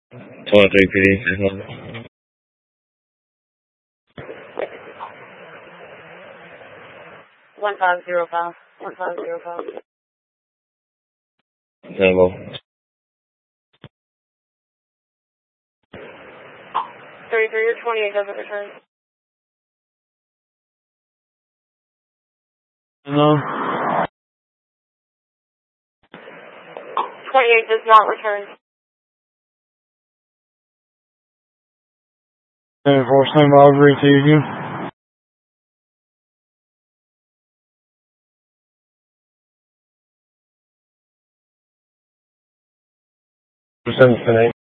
23 PD. 1505. 1505. Hello. 33 or 28 doesn't return. No. 28 does not return. 10-4, stand by, I'll agree to you again. Percent